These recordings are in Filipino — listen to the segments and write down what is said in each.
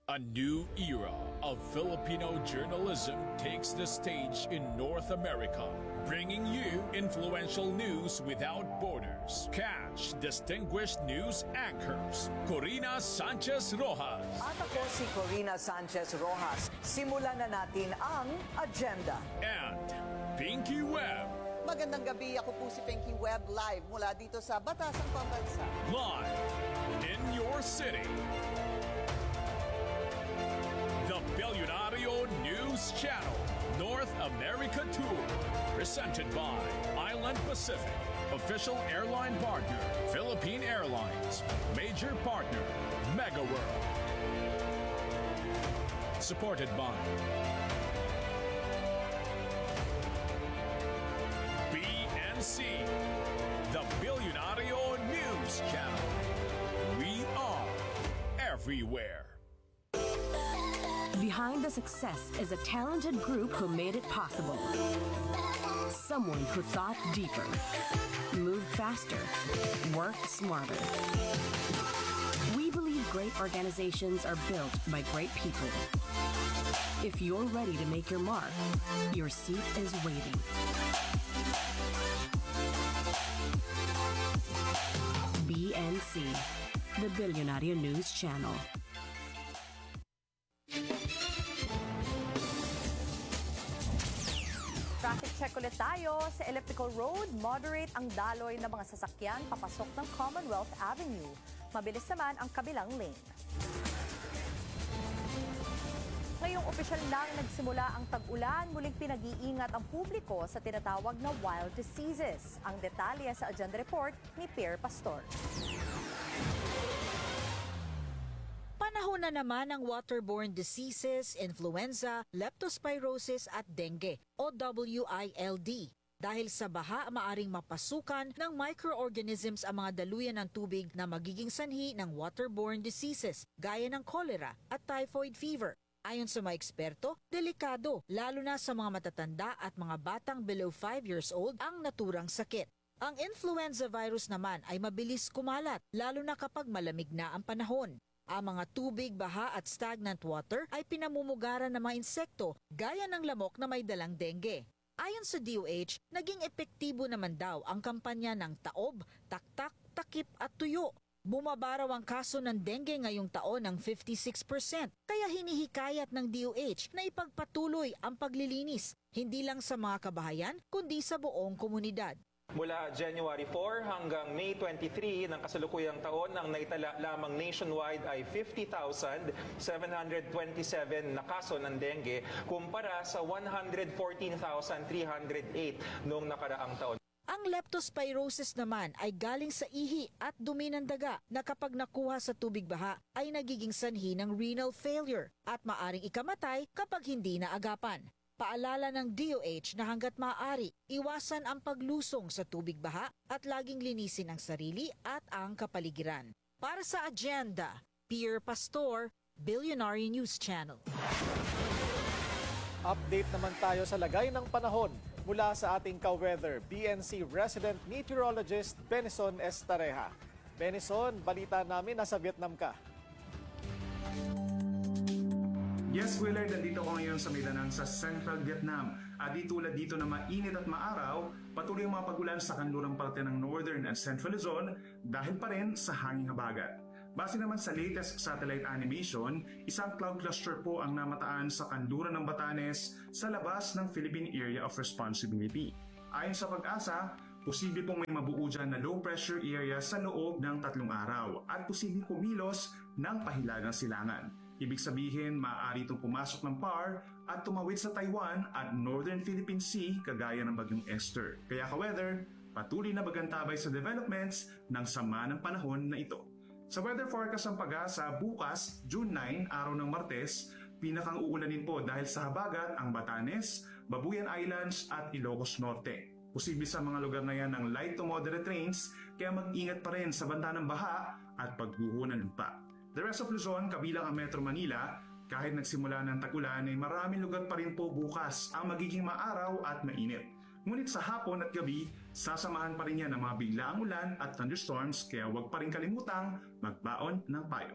A new era of Filipino journalism takes the stage in North America, bringing you influential news without borders. Catch distinguished news anchors Corina Sanchez Rojas. At ako si Corina Sanchez Rojas. Simulan na natin ang agenda. And Pinky Webb. Magandang gabi, ako po si Pinky Webb live mula dito sa Batasang Pambansa. Live in your city. The Billionario News Channel North America Tour, presented by Island Pacific, official airline partner, Philippine Airlines, major partner, MegaWorld. Supported by BNC, the Billionario News Channel. We are everywhere. Behind the success is a talented group who made it possible. Someone who thought deeper, moved faster, worked smarter. We believe great organizations are built by great people. If you're ready to make your mark, your seat is waiting. BNC, the Billionario News Channel. Traffic check ulit tayo. Sa Elliptical Road, moderate ang daloy ng mga sasakyan papasok ng Commonwealth Avenue. Mabilis naman ang kabilang lane. Ngayong opisyal nang nagsimula ang tag-ulan, muling pinag-iingat ang publiko sa tinatawag na wild diseases. Ang detalye sa agenda report ni Pierre Pastor. Panahon na naman ang waterborne diseases, influenza, leptospirosis at dengue o WILD. Dahil sa baha, maaring mapasukan ng microorganisms ang mga daluyan ng tubig na magiging sanhi ng waterborne diseases gaya ng cholera at typhoid fever. Ayon sa mga eksperto, delikado lalo na sa mga matatanda at mga batang below 5 years old ang naturang sakit. Ang influenza virus naman ay mabilis kumalat lalo na kapag malamig na ang panahon. Ang mga tubig, baha at stagnant water ay pinamumugaran ng mga insekto gaya ng lamok na may dalang dengue. Ayon sa DOH, naging epektibo naman daw ang kampanya ng taob, taktak, takip at tuyo. Bumaba raw ang kaso ng dengue ngayong taon ng 56%, kaya hinihikayat ng DOH na ipagpatuloy ang paglilinis, hindi lang sa mga kabahayan kundi sa buong komunidad. Mula January 4 hanggang May 23 ng kasalukuyang taon, ang naitala lamang nationwide ay 50,727 na kaso ng dengue kumpara sa 114,308 noong nakaraang taon. Ang leptospirosis naman ay galing sa ihi at dumi ng daga na kapag nakuha sa tubig baha ay nagiging sanhi ng renal failure at maaring ikamatay kapag hindi naagapan. Paalala ng DOH na hanggat maaari, iwasan ang paglusong sa tubig baha at laging linisin ang sarili at ang kapaligiran. Para sa agenda, Pierre Pastor, Billionaire News Channel. Update naman tayo sa lagay ng panahon mula sa ating ka-weather, BNC resident meteorologist Benison Estareja. Benison, balita namin nasa Vietnam ka. Yes, Willard, nandito ako ngayon sa Mindanao sa Central Vietnam. At di tulad dito na mainit at maaraw, patuloy ang mga pagulan sa kanlurang parte ng Northern at Central Luzon dahil pa rin sa hanging habagat. Base naman sa latest satellite animation, isang cloud cluster po ang namataan sa kanluran ng Batanes sa labas ng Philippine Area of Responsibility. Ayon sa Pag-asa, posible pong may mabuo dyan na low pressure area sa loob ng 3 araw at posibleng kumilos ng pahilagang silangan. Ibig sabihin, maaari itong pumasok ng PAR at tumawid sa Taiwan at Northern Philippine Sea kagaya ng bagyong Esther. Kaya ka-weather, patuloy na magantabay sa developments ng sama ng panahon na ito. Sa weather forecast ng Pag-asa, bukas, June 9, araw ng Martes, pinakang uulanin po dahil sa habagat ang Batanes, Babuyan Islands at Ilocos Norte. Posible sa mga lugar na yan ng light to moderate rains, kaya mag-ingat pa rin sa banta ng baha at pagguho ng lupa. The rest of Luzon, kabilang ang Metro Manila, kahit nagsimula ng tag-ulan ay maraming lugar pa rin po bukas ang magiging maaraw at mainit. Ngunit sa hapon at gabi, sasamahan pa rin yan ng mga biglaang ulan at thunderstorms kaya huwag pa rin kalimutang magbaon ng payo.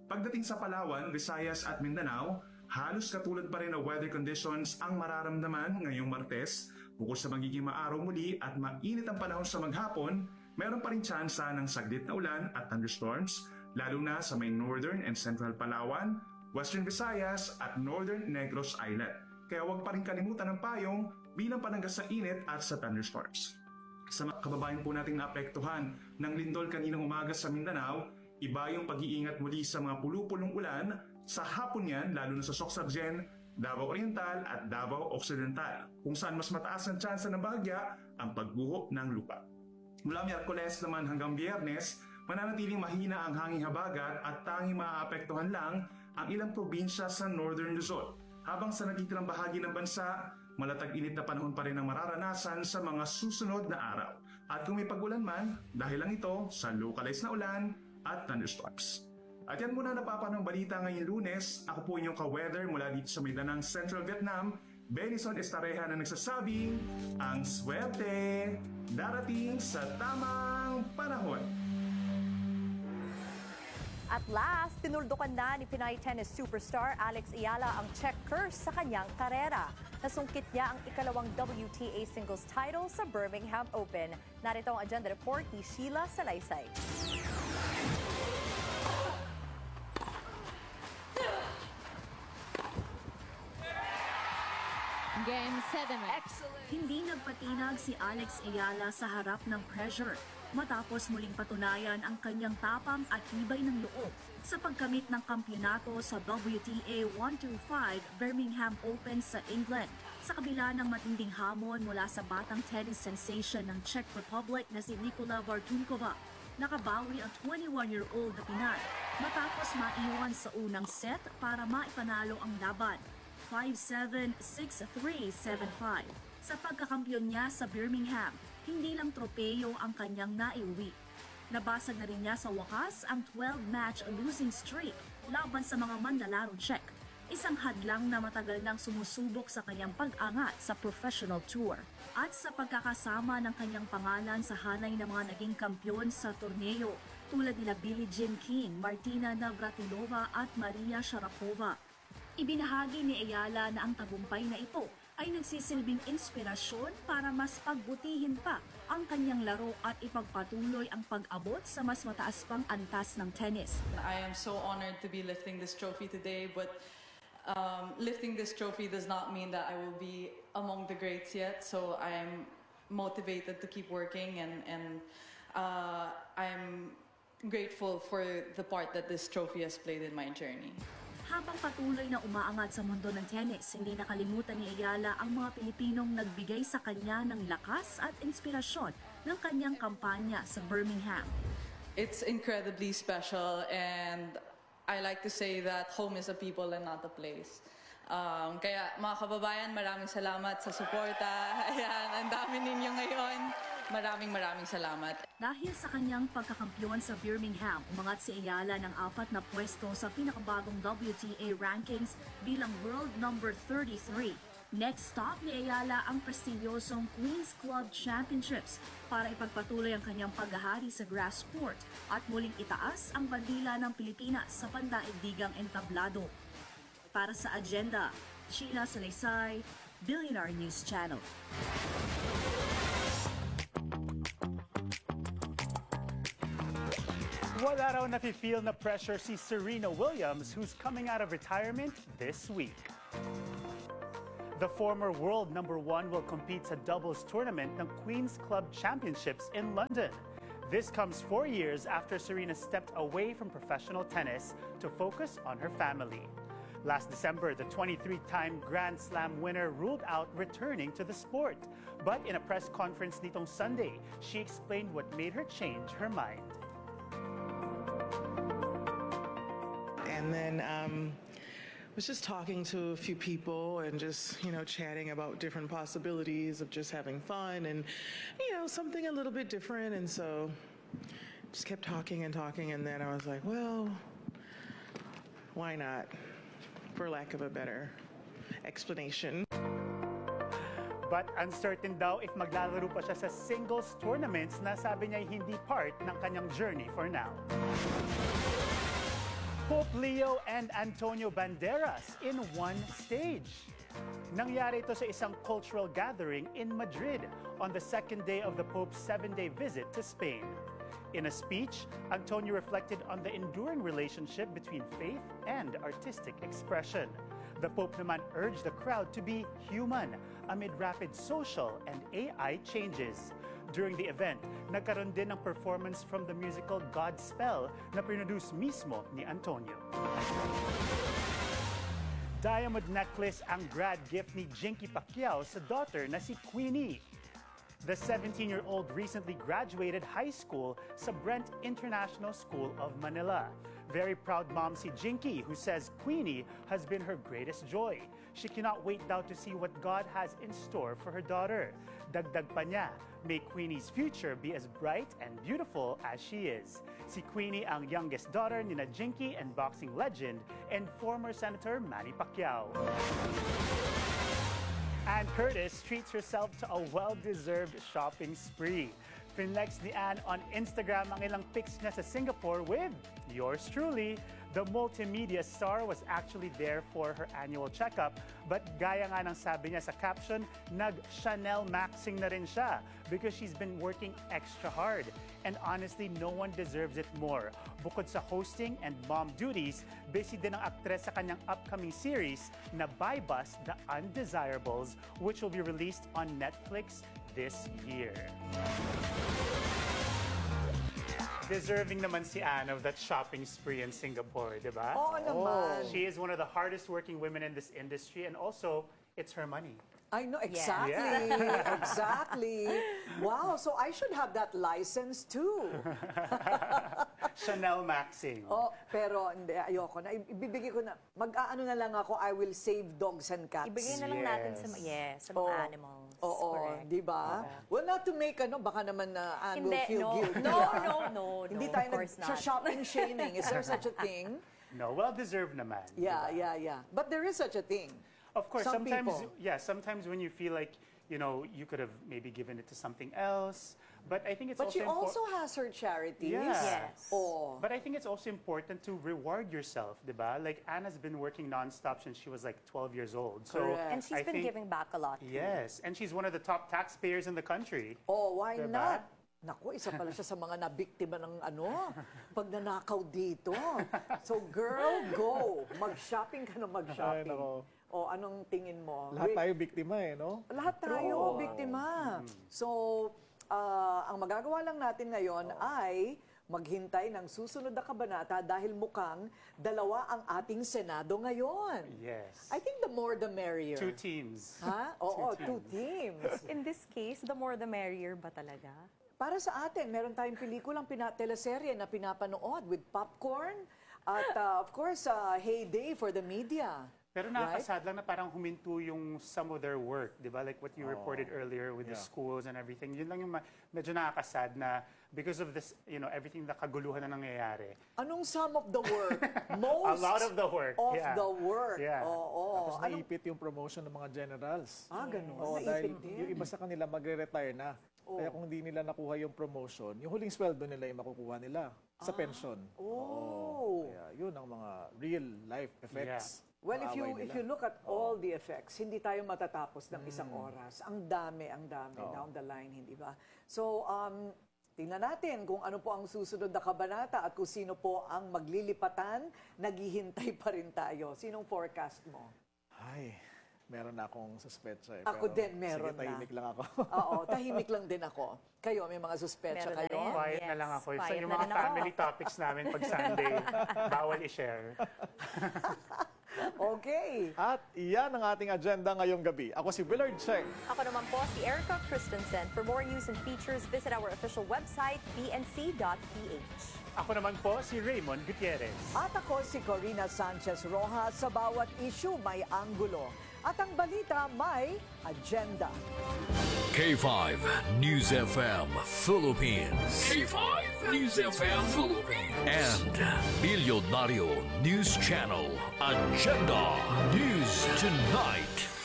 Pagdating sa Palawan, Visayas at Mindanao, halos katulad pa rin na weather conditions ang mararamdaman ngayong Martes. Bukod sa magiging maaraw muli at mainit ang panahon sa maghapon, meron pa rin tsansa ng saglit na ulan at thunderstorms, lalo na sa may northern and central Palawan, western Visayas at northern Negros Island. Kaya huwag pa rin kalimutan ng payong bilang panangga sa init at sa thunderstorms. Sa mga kababayan po nating naapektuhan ng lindol kaninang umaga sa Mindanao, iba yung pag-iingat muli sa mga pulupulong ulan sa hapon yan, lalo na sa Sorsogon, Davao Oriental at Davao Occidental, kung saan mas mataas ang tsansa ng bahagya ang pagguho ng lupa. Mula Miyerkules naman hanggang Biyernes, mananatiling mahina ang hanging habagat at tanging maaapektuhan lang ang ilang probinsya sa Northern Luzon. Habang sa natitirang bahagi ng bansa, malatag init na panahon pa rin ang mararanasan sa mga susunod na araw. At kung may pag-ulan man, dahil lang ito sa localized na ulan at thunderstorms. At yan muna napapanong balita ngayong Lunes. Ako po inyong ka-weather mula dito sa Mindanao, Central Vietnam, Benison Estareja na nagsasabing, ang swerte darating sa tamang panahon. At last, tinuldukan na ni Pinay tennis superstar Alex Ayala ang check curse sa kanyang karera. Nasungkit niya ang ikalawang WTA singles title sa Birmingham Open. Narito ang agenda report ni Sheila Salaysay. Game 7. Hindi nagpatinag si Alex Ayala sa harap ng pressure matapos muling patunayan ang kanyang tapang at tibay ng loob sa pagkamit ng kampyonato sa WTA 125 Birmingham Open sa England. Sa kabila ng matinding hamon mula sa batang tennis sensation ng Czech Republic na si Nikola Vartunkova, nakabawi ang 21-year-old na Pinay matapos maiwan sa unang set para maipanalo ang laban. 5-7, 6-3, 7-5. Sa pagkakampyon niya sa Birmingham, hindi lang tropeyo ang kanyang naiuwi. Nabasag na rin niya sa wakas ang 12-match losing streak laban sa mga manlalarong Czech. Isang hadlang na matagal nang sumusubok sa kanyang pag-angat sa professional tour. At sa pagkakasama ng kanyang pangalan sa hanay ng mga naging kampyon sa torneo tulad nila Billie Jean King, Martina Navratilova at Maria Sharapova. Ibinahagi ni Ayala na ang tagumpay na ito ay nagsisilbing inspirasyon para mas pagbutihin pa ang kanyang laro at ipagpatuloy ang pag-abot sa mas mataas pang antas ng tennis. I am so honored to be lifting this trophy today, but lifting this trophy does not mean that I will be among the greats yet. So I'm motivated to keep working and I'm grateful for the part that this trophy has played in my journey. Habang patuloy na umaangat sa mundo ng tennis, hindi nakalimutan ni Ayala ang mga Pilipinong nagbigay sa kanya ng lakas at inspirasyon ng kanyang kampanya sa Birmingham. It's incredibly special and I like to say that home is a people and not a place. Kaya mga kababayan, maraming salamat sa suporta. Ayan, ang dami ninyo ngayon. Maraming salamat. Dahil sa kanyang pagkakampyon sa Birmingham, umangat si Ayala ng 4 na pwesto sa pinakabagong WTA rankings bilang world number 33. Next stop ni Ayala ang prestigyosong Queen's Club Championships para ipagpatuloy ang kanyang paghahari sa grass court at muling itaas ang bandila ng Pilipinas sa pandaigdigang entablado. Para sa agenda, Sheila Salaysay, Billionaire News Channel. Wala raw nafe-feel na pressure si Serena Williams, who's coming out of retirement this week. The former world number 1 will compete sa doubles tournament ng Queen's Club Championships in London. This comes 4 years after Serena stepped away from professional tennis to focus on her family. Last December, the 23-time Grand Slam winner ruled out returning to the sport. But in a press conference nitong Sunday, she explained what made her change her mind. And then was just talking to a few people and just, chatting about different possibilities of just having fun and, something a little bit different. And so just kept talking and talking. And then I was like, well, why not? For lack of a better explanation. But uncertain daw if maglalaro pa siya sa singles tournaments na sabi niya hindi part ng kanyang journey for now. Pope Leo and Antonio Banderas in one stage. Nangyari ito sa isang cultural gathering in Madrid on the second day of the Pope's 7-day visit to Spain. In a speech, Antonio reflected on the enduring relationship between faith and artistic expression. The Pope naman urged the crowd to be human amid rapid social and AI changes. During the event, nagkaroon din ng performance from the musical Godspell na produce mismo ni Antonio. Diamond necklace ang grad gift ni Jinky Pacquiao sa daughter na si Queenie. The 17-year-old recently graduated high school sa Brent International School of Manila. Very proud mom si Jinky, who says Queenie has been her greatest joy. She cannot wait now to see what God has in store for her daughter. Dagdag pa niya, may Queenie's future be as bright and beautiful as she is. Si Queenie ang youngest daughter ni na Jinky and boxing legend and former Senator Manny Pacquiao. Ann Curtis treats herself to a well-deserved shopping spree. Flex ni Ann on Instagram ang ilang pics niya sa Singapore with yours truly. The multimedia star was actually there for her annual checkup, but gaya nga ng sabi niya sa caption, nag-Chanel maxing na rin siya because she's been working extra hard. And honestly, no one deserves it more. Bukod sa hosting and mom duties, busy din ang aktres sa kanyang upcoming series na Buy Bus, The Undesirables, which will be released on Netflix this year. Deserving naman si Anne of that shopping spree in Singapore, di ba? Oo naman. She is one of the hardest working women in this industry and also, it's her money. I know, exactly. Yeah. Exactly. Wow, so I should have that license too. Chanel maxing. Oh, pero hindi, ayoko na. Ibibigay ko na, mag-aano na lang ako, I will save dogs and cats. Ibigay na lang natin sa, sa mga animals. Oo, di ba? Well, not to make, baka naman na Anne will feel guilty. No. Hindi tayo shopping shaming. Is there such a thing? No, well-deserved naman. Yeah. But there is such a thing. Of course, Some sometimes, people. sometimes when you feel like, you could have maybe given it to something else. But I think it's But also she also has her charities. Yeah. Yes. Oh. But I think it's also important to reward yourself, diba? Like Anna's been working nonstop since she was like 12 years old. So Correct. And she's been giving back a lot. Yes, and she's one of the top taxpayers in the country. Oh, why Diba? not? Naku, isa pala siya sa mga nabiktima ng pag nanakaw dito. So girl, go. Mag-shopping ka na mag-shopping. O anong tingin mo? Lahat tayo biktima no? Lahat tayo biktima. So, ang magagawa lang natin ngayon ay maghintay ng susunod na kabanata dahil mukhang dalawa ang ating Senado ngayon. Yes. I think the more the merrier. 2 teams. Ha? Oo, 2 teams. In this case, the more the merrier ba talaga? Para sa atin, meron tayong pelikulang teleserye na pinapanood with popcorn at of course, heyday for the media. Pero nakakasad lang na parang huminto yung some of their work, di ba? Like what you reported earlier with the schools and everything. Yun lang yung medyo nakakasad na because of this, everything na kaguluhan na nangyayari. Anong some of the work? Most A lot of the work. of the work. Yeah. Oo. Tapos naipit yung promotion ng mga generals. Ganun. Oo, Naipit dahil din. yung iba sa kanila magre-retire na. Kaya kung hindi nila nakuha yung promotion, yung huling sweldo nila yung makukuha nila sa pension. Oo. Kaya yun ang mga real life effects. Well, if you look at all the effects, hindi tayo matatapos ng isang oras. Ang dami down the line, hindi ba? So, tingnan natin kung ano po ang susunod na kabanata at kung sino po ang maglilipatan. Naghihintay pa rin tayo. Sinong forecast mo? Ay, meron na akong suspecha. Ako din, meron sige, tahimik lang ako. Oo, tahimik lang din ako. Kayo, may mga suspecha Meron na kayo? rin. Quiet na lang ako. So, yung mga family topics namin pag Sunday, bawal i-share. Okay. At iyan ang ating agenda ngayong gabi. Ako si Willard Cheng. Ako naman po si Erica Christensen. For more news and features, visit our official website, bnc.ph. Ako naman po si Raymond Gutierrez. At ako si Corina Sanchez Rojas. Sa bawat issue may anggulo. At ang balita may agenda. K5 News FM Philippines. K5 News FM Philippines. And Bilyonaryo News Channel. Agenda News Tonight.